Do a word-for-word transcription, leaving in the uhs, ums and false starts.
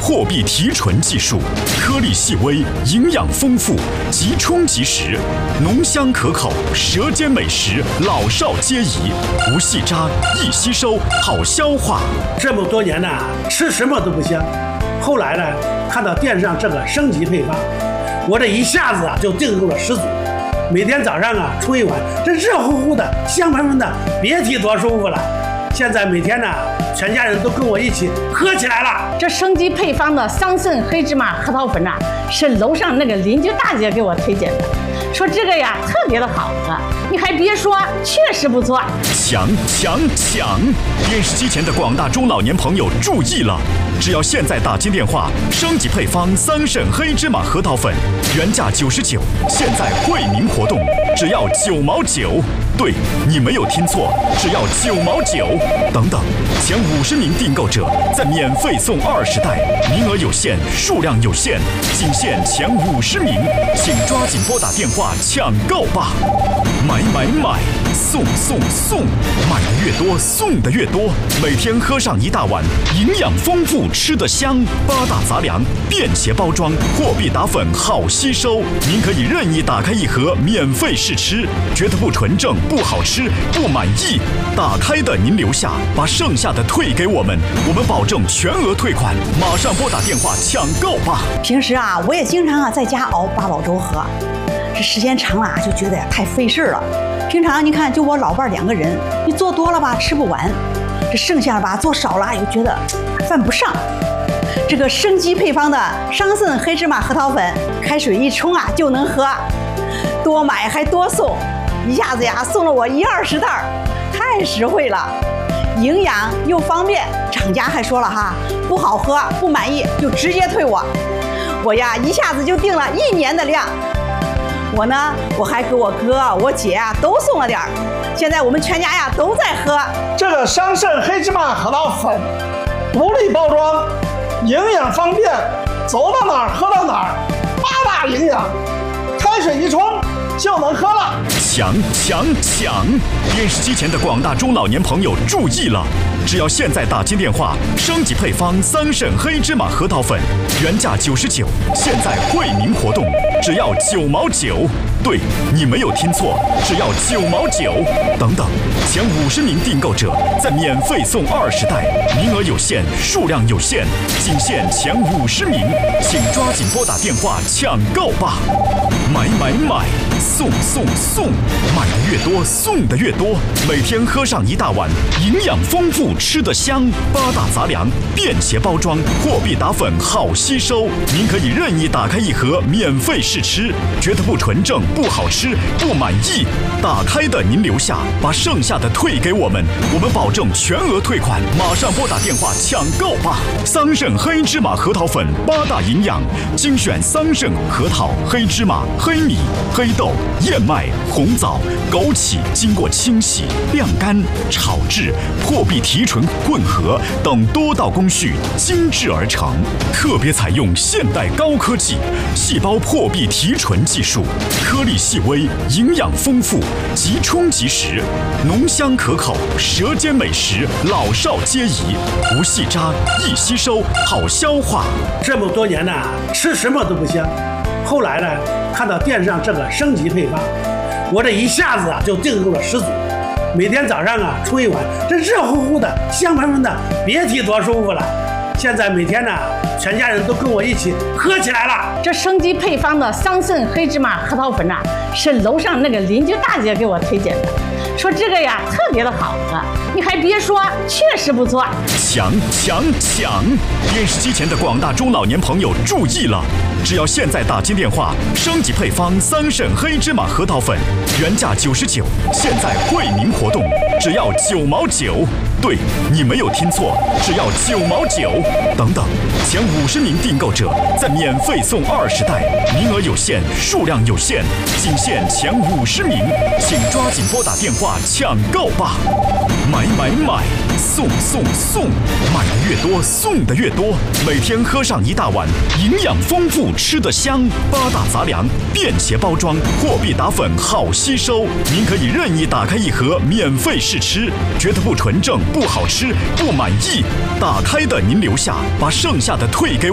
破壁提纯技术，颗粒细微，营养丰富，即冲即食，浓香可口，舌尖美食，老少皆宜，不细渣，易吸收，好消化。 这么多年呢，吃什么都不香。后来呢，看到电视上这个升级配方，我这一下子啊就订购了十组。每天早上啊冲一碗，这热乎乎的、香喷喷的，别提多舒服了。现在每天呢，全家人都跟我一起喝起来了。 这升级配方的桑葚黑芝麻核桃粉呐、啊，是楼上那个邻居大姐给我推荐的，说这个呀特别的好喝。你还别说，确实不错。 抢抢抢！电视机前的广大中老年朋友注意了，只要现在打进电话，升级配方桑葚黑芝麻核桃粉，原价九十九，现在惠民活动只要九毛九。对，你没有听错，只要九毛九。等等，前五十名订购者再免费送二十袋，名额有限，数量有限，仅限前五十名，请抓紧拨打电话抢购吧！买买买，送送送，买的越多，送的越多。每天喝上一大碗，营养丰富，吃得香。八大杂粮，便携包装，货币打粉好吸收。您可以任意打开一盒，免费试吃，觉得不纯正、不好吃、不满意，打开的您留下，把剩下的退给我们，我们保证全额退款。马上拨打电话抢购吧！ 平时啊，我也经常啊在家熬八宝粥喝。这时间长了啊，就觉得太费事了。平常你看，就我老伴两个人，你做多了吧吃不完，这剩下了吧做少了又觉得犯不上。这个升级配方的桑葚黑芝麻核桃粉，开水一冲啊就能喝，多买还多送，一下子呀送了我一二十袋，太实惠了，营养又方便。厂家还说了哈，不好喝不满意就直接退我，我呀一下子就订了一年的量。我呢，我还给我哥、我姐啊都送了点儿，现在我们全家呀都在喝这个桑葚黑芝麻核桃粉，独立包装，营养方便，走到哪儿喝到哪儿，八大营养，开水一冲就能喝了。 抢抢抢！电视机前的广大中老年朋友注意了，只要现在打进电话，升级配方桑葚黑芝麻核桃粉，原价九十九，现在惠民活动只要九毛九。对，你没有听错，只要九毛九。等等，前五十名订购者再免费送二十袋，名额有限，数量有限，仅限前五十名，请抓紧拨打电话抢购吧！买买买，送送送，买的越多，送的越多。每天喝上一大碗，营养丰富，吃得香。八大杂粮，便携包装，货币打粉好吸收。您可以任意打开一盒，免费试吃，觉得不纯正、不好吃、不满意，打开的您留下，把剩下的退给我们，我们保证全额退款。马上拨打电话抢购吧！桑葚黑芝麻核桃粉，八大营养，精选桑葚、核桃、黑芝麻、黑米、黑豆、燕麦、红枣、枸杞，经过清洗、晾干、炒制、破壁提纯、混合等多道工序精制而成，特别采用现代高科技细胞破壁提纯技术，颗粒细微，营养丰富，即冲即食，浓香可口，舌尖美食，老少皆宜，不细渣，易吸收，好消化。 这么多年呢，吃什么都不香。后来呢，看到电视上这个升级配方，我这一下子啊就订购了十组。每天早上啊冲一碗，这热乎乎的、香喷喷的，别提多舒服了。现在每天呢，全家人都跟我一起喝起来了。 这升级配方的桑葚黑芝麻核桃粉呐、啊，是楼上那个邻居大姐给我推荐的，说这个呀特别的好喝。你还别说，确实不错。 抢抢抢！电视机前的广大中老年朋友注意了，只要现在打进电话，升级配方桑葚黑芝麻核桃粉，原价九十九，现在惠民活动只要九毛九。对，你没有听错，只要九毛九。等等，前五十名订购者再免费送二十袋，名额有限，数量有限，仅限前五十名，请抓紧拨打电话抢购吧！买买买，送送送，买的越多，送的越多。每天喝上一大碗，营养丰富，吃得香。八大杂粮，便携包装，货币打粉好吸收。您可以任意打开一盒，免费试吃，觉得不纯正、不好吃、不满意，打开的您留下，把剩下的退给